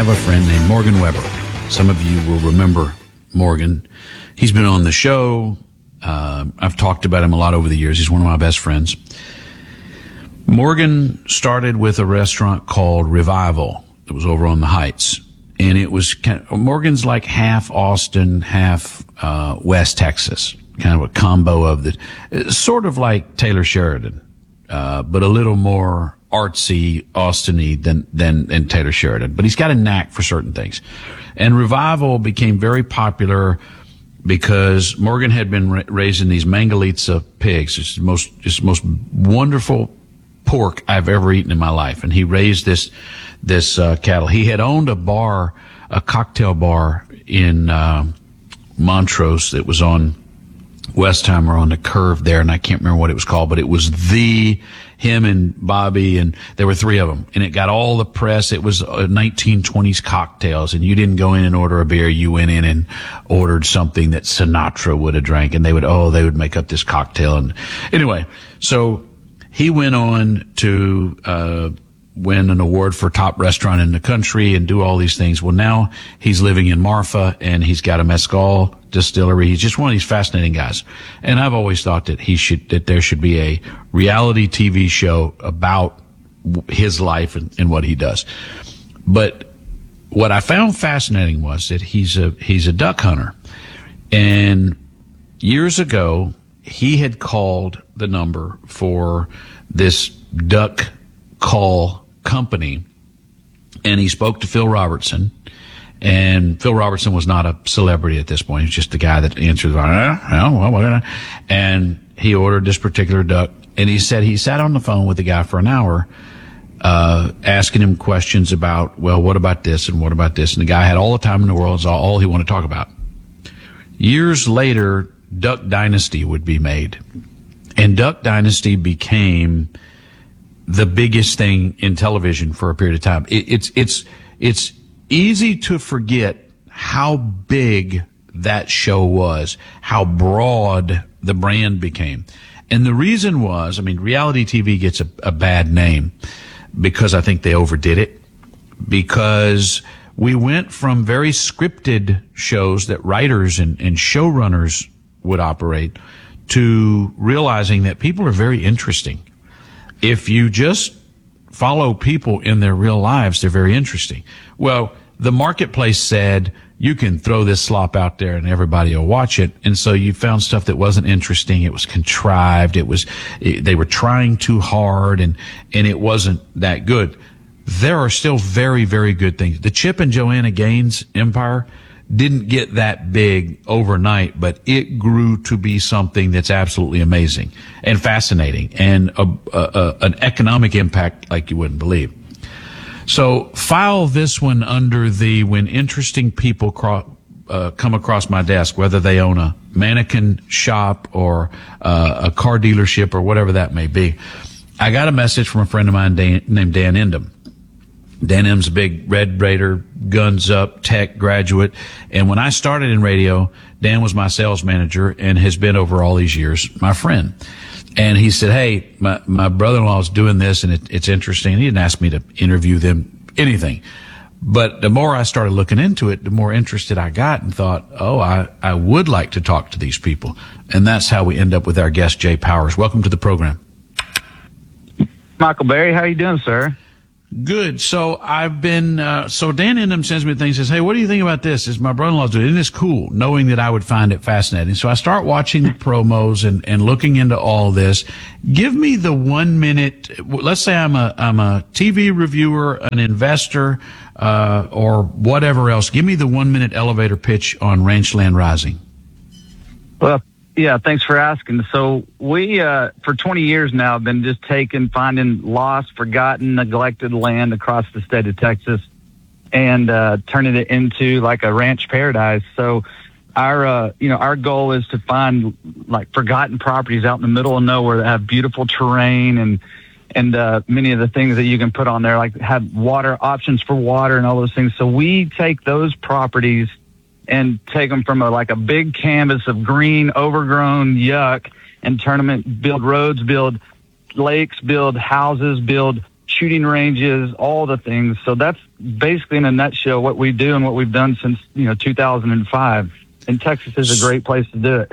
have a friend named Morgan Weber. Some of you will remember Morgan. He's been on the show. I've talked about him a lot over the years. He's one of my best friends. Morgan started with a restaurant called Revival. It was over on the Heights. And it was Morgan's like half Austin, half West Texas. Kind of a combo of sort of like Taylor Sheridan, but a little more artsy, Austin-y than Taylor Sheridan. But he's got a knack for certain things. And Revival became very popular because Morgan had been raising these Mangalitsa pigs. It's the most wonderful pork I've ever eaten in my life. And he raised this cattle. He had owned a cocktail bar in Montrose that was on Westheimer on the curve there, and I can't remember what it was called, but it was him and Bobby, and there were three of them, and it got all the press. It was 1920s cocktails, and you didn't go in and order a beer. You went in and ordered something that Sinatra would have drank, and they would make up this cocktail. And anyway, so he went on to win an award for top restaurant in the country and do all these things. Well, now he's living in Marfa, and he's got a mezcal distillery. He's just one of these fascinating guys. And I've always thought that there should be a reality TV show about his life and what he does. But what I found fascinating was that he's a duck hunter. And years ago, he had called the number for this duck call company, and he spoke to Phil Robertson. And Phil Robertson was not a celebrity at this point. He was just the guy that answered, and he ordered this particular duck. And he said he sat on the phone with the guy for an hour, asking him questions about, well, what about this and what about this? And the guy had all the time in the world. It's all he wanted to talk about. Years later, Duck Dynasty would be made. And Duck Dynasty became the biggest thing in television for a period of time. It's easy to forget how big that show was, how broad the brand became. And the reason was, reality TV gets a bad name because I think they overdid it. Because we went from very scripted shows that writers and showrunners would operate to realizing that people are very interesting. If you just follow people in their real lives, they're very interesting. Well, the marketplace said, you can throw this slop out there and everybody will watch it. And so you found stuff that wasn't interesting. It was contrived. They were trying too hard and it wasn't that good. There are still very, very good things. The Chip and Joanna Gaines empire didn't get that big overnight, but it grew to be something that's absolutely amazing and fascinating and an economic impact like you wouldn't believe. So file this one under when interesting people come across my desk, whether they own a mannequin shop or a car dealership or whatever that may be. I got a message from a friend of mine named Dan Endem. Dan M's a big Red Raider, guns up, tech graduate. And when I started in radio, Dan was my sales manager and has been over all these years my friend. And he said, hey, my brother-in-law is doing this and it's interesting. He didn't ask me to interview them, anything. But the more I started looking into it, the more interested I got and thought, I would like to talk to these people. And that's how we end up with our guest, Jay Powers. Welcome to the program. Michael Berry, how you doing, sir? Good. So I've been, so Dan Endem sends me things, says, hey, what do you think about this? Is my brother-in-law doing? Isn't this cool? Knowing that I would find it fascinating. So I start watching the promos and looking into all this. Give me the 1 minute, let's say I'm a TV reviewer, an investor, or whatever else. Give me the 1 minute elevator pitch on Ranchland Rising. Well, yeah, thanks for asking. So we, for 20 years now, have been just finding lost, forgotten, neglected land across the state of Texas and turning it into like a ranch paradise. So our goal is to find like forgotten properties out in the middle of nowhere that have beautiful terrain and many of the things that you can put on there, like have water options for water and all those things. So we take those properties and take them from a big canvas of green, overgrown yuck and turn them build roads, build lakes, build houses, build shooting ranges, all the things. So that's basically in a nutshell what we do and what we've done since 2005. And Texas is a great place to do it.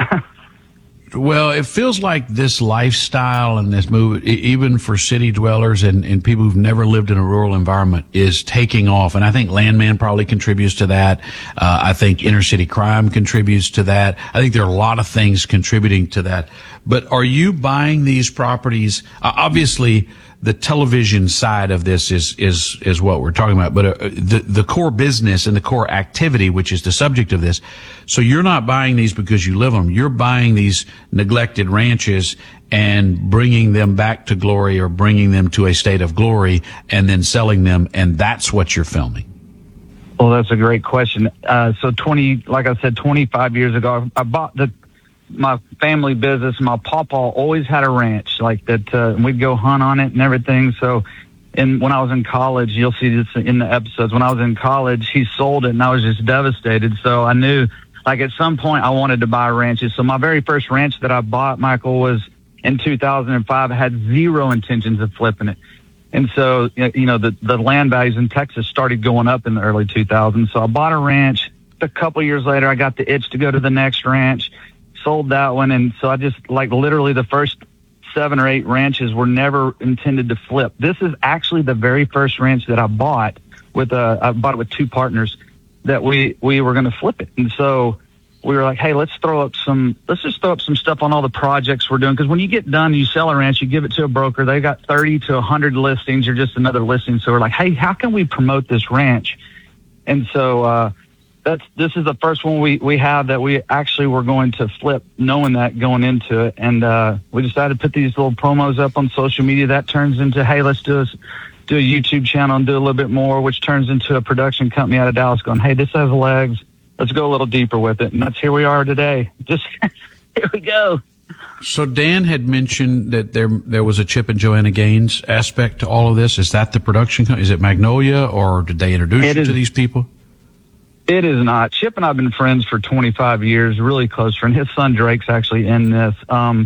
Well, it feels like this lifestyle and this move, even for city dwellers and people who've never lived in a rural environment, is taking off. And I think Landman probably contributes to that. I think inner city crime contributes to that. I think there are a lot of things contributing to that. But are you buying these properties? Obviously, the television side of this is what we're talking about, but the core business and the core activity, which is the subject of this. So you're not buying these because you live them. You're buying these neglected ranches and bringing them back to glory, or bringing them to a state of glory, and then selling them. And that's what you're filming. Well, that's a great question. So like I said, 25 years ago, I bought my family business. My papa always had a ranch like that, and we'd go hunt on it and everything. So, when I was in college, you'll see this in the episodes. When I was in college, he sold it, and I was just devastated. So I knew, like, at some point I wanted to buy ranches. So my very first ranch that I bought, Michael, was in 2005. I had zero intentions of flipping it. And so, the land values in Texas started going up in the early 2000s. So I bought a ranch. A couple years later, I got the itch to go to the next ranch. Sold that one, and so I just, like, literally the first 7 or 8 ranches were never intended to flip. This is actually the very first ranch that I bought I bought it with 2 partners that we were going to flip it. And so we were like, hey, let's just throw up some stuff on all the projects we're doing. Because when you get done, you sell a ranch, you give it to a broker. They got 30 to 100 listings. You're just another listing. So we're like, hey, how can we promote this ranch? And so, this is the first one we have that we actually were going to flip, knowing that going into it. And we decided to put these little promos up on social media. That turns into, hey, let's do a YouTube channel and do a little bit more, which turns into a production company out of Dallas going, hey, this has legs. Let's go a little deeper with it. And that's here we are today. Just here we go. So Dan had mentioned that there was a Chip and Joanna Gaines aspect to all of this. Is that the production company? Is it Magnolia, or did they introduce you to these people? It is not. Chip and I have been friends for 25 years, really close friend. His son Drake's actually in this.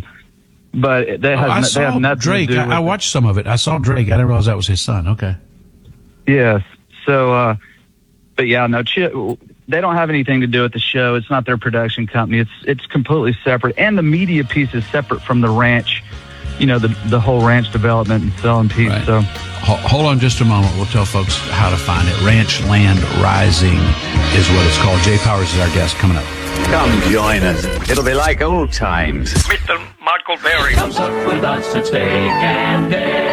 But they have nothing Drake. to do with I watched some of it. I saw Drake. I didn't realize that was his son. Okay. Yes. So, but yeah, no, Chip, they don't have anything to do with the show. It's not their production company. It's completely separate. And the media piece is separate from the ranch, the whole ranch development and selling piece. Right. So hold on just a moment. We'll tell folks how to find it. Ranch Land Rising is what it's called. Jay Powers is our guest coming up. Come join us. It'll be like old times. Mr. Michael Berry comes up with us at steak and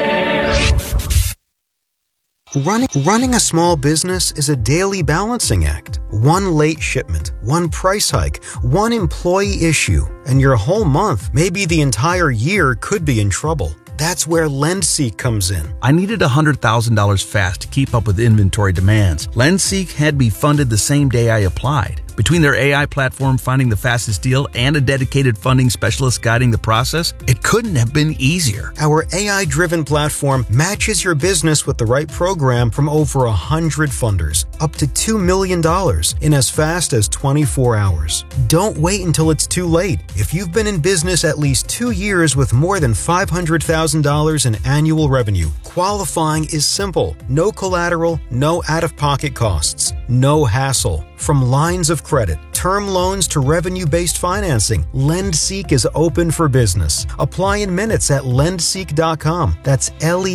dare. Running a small business is a daily balancing act. One late shipment, one price hike, one employee issue, and your whole month, maybe the entire year, could be in trouble. That's where LendSeek comes in. I needed $100,000 fast to keep up with inventory demands. LendSeek had me funded the same day I applied. Between their AI platform finding the fastest deal and a dedicated funding specialist guiding the process, it couldn't have been easier. Our AI-driven platform matches your business with the right program from over 100 funders, up to $2 million in as fast as 24 hours. Don't wait until it's too late. If you've been in business at least 2 years with more than $500,000 in annual revenue, qualifying is simple. No collateral, no out-of-pocket costs, no hassle. From lines of credit, term loans to revenue-based financing, LendSeek is open for business. Apply in minutes at lendseek.com. That's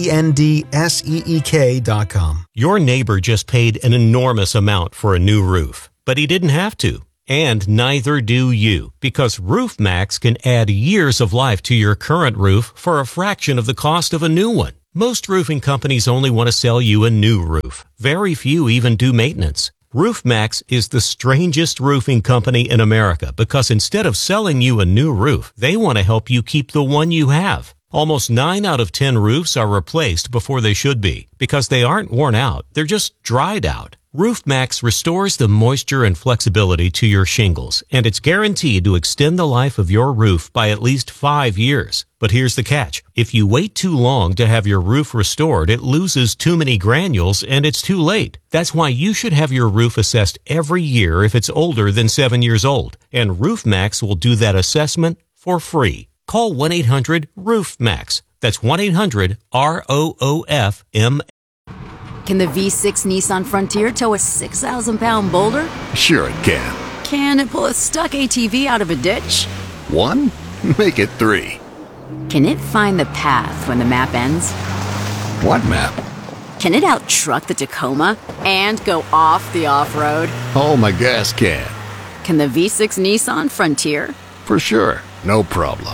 LENDSEEK.com. Your neighbor just paid an enormous amount for a new roof, but he didn't have to. And neither do you, because RoofMax can add years of life to your current roof for a fraction of the cost of a new one. Most roofing companies only want to sell you a new roof. Very few even do maintenance. RoofMax is the strangest roofing company in America because instead of selling you a new roof, they want to help you keep the one you have. Almost 9 out of 10 roofs are replaced before they should be because they aren't worn out, they're just dried out. RoofMax restores the moisture and flexibility to your shingles, and it's guaranteed to extend the life of your roof by at least 5 years. But here's the catch. If you wait too long to have your roof restored, it loses too many granules and it's too late. That's why you should have your roof assessed every year if it's older than 7 years old. And RoofMax will do that assessment for free. Call 1-800-RoofMax. That's 1-800-ROOF-M. Can the V6 Nissan Frontier tow a 6,000-pound boulder? Sure it can. Can it pull a stuck ATV out of a ditch? 1? Make it 3. Can it find the path when the map ends? What map? Can it out-truck the Tacoma and go off the off-road? Oh, my gas can. Can the V6 Nissan Frontier? For sure. No problem.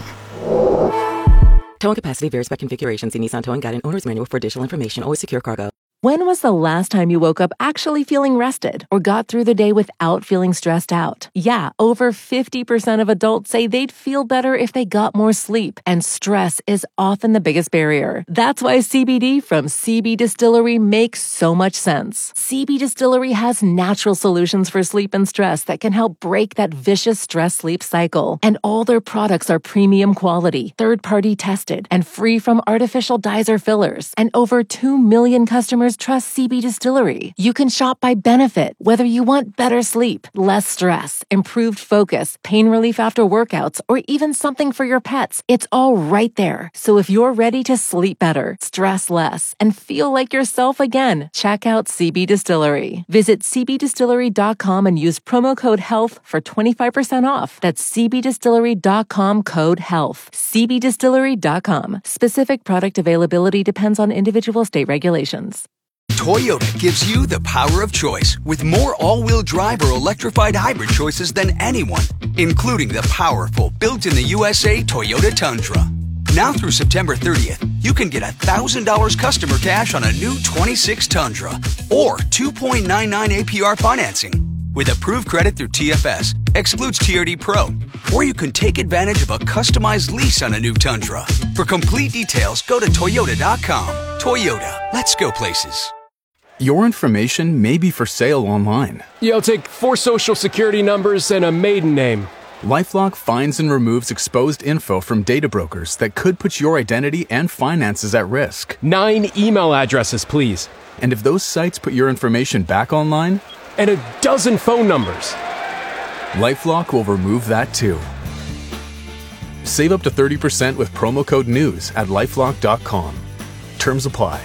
Towing capacity varies by configuration. See Nissan Towing Guide and Owner's Manual for additional information. Always secure cargo. When was the last time you woke up actually feeling rested or got through the day without feeling stressed out? Yeah, over 50% of adults say they'd feel better if they got more sleep, and stress is often the biggest barrier. That's why CBD from CB Distillery makes so much sense. CB Distillery has natural solutions for sleep and stress that can help break that vicious stress-sleep cycle. And all their products are premium quality, third-party tested, and free from artificial dyes or fillers. And over 2 million customers trust CB Distillery. You can shop by benefit, whether you want better sleep, less stress, improved focus, pain relief after workouts, or even something for your pets. It's all right there. So if you're ready to sleep better, stress less, and feel like yourself again, check out CB Distillery. Visit cbdistillery.com and use promo code HEALTH for 25% off. That's cbdistillery.com, code HEALTH. cbdistillery.com. Specific product availability depends on individual state regulations. Toyota gives you the power of choice with more all-wheel drive or electrified hybrid choices than anyone, including the powerful built-in-the-USA Toyota Tundra. Now through September 30th, you can get $1,000 customer cash on a new 26 Tundra or 2.99 APR financing with approved credit through TFS, excludes TRD Pro, or you can take advantage of a customized lease on a new Tundra. For complete details, go to Toyota.com. Toyota, let's go places. Your information may be for sale online. You'll take 4 social security numbers and a maiden name. LifeLock finds and removes exposed info from data brokers that could put your identity and finances at risk. 9 email addresses, please. And if those sites put your information back online, and a dozen phone numbers, LifeLock will remove that too. Save up to 30% with promo code NEWS at LifeLock.com. Terms apply.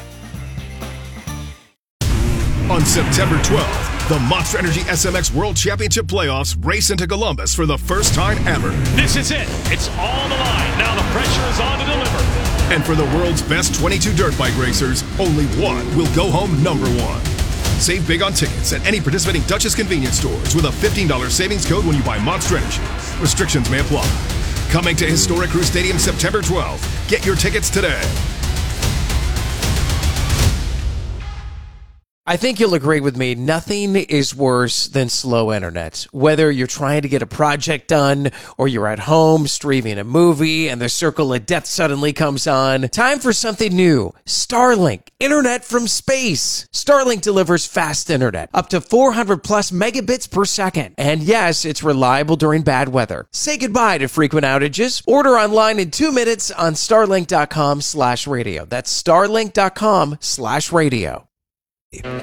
On September 12th, the Monster Energy SMX World Championship Playoffs race into Columbus for the first time ever. This is it. It's all on the line. Now the pressure is on to deliver. And for the world's best 22 dirt bike racers, only one will go home number one. Save big on tickets at any participating Duchess convenience stores with a $15 savings code when you buy Monster Energy. Restrictions may apply. Coming to Historic Crew Stadium September 12th. Get your tickets today. I think you'll agree with me, nothing is worse than slow internet. Whether you're trying to get a project done or you're at home streaming a movie and the circle of death suddenly comes on, time for something new. Starlink, internet from space. Starlink delivers fast internet, up to 400 plus megabits per second. And yes, it's reliable during bad weather. Say goodbye to frequent outages. Order online in 2 minutes on starlink.com/radio. That's starlink.com/radio.